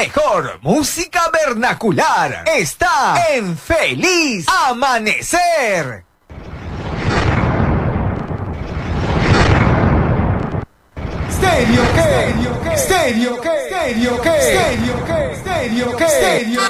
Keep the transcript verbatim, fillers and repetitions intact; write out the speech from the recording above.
mejor música vernacular está en Feliz Amanecer. Stereo que, stereo que, stereo que, stereo que, stereo que, stereo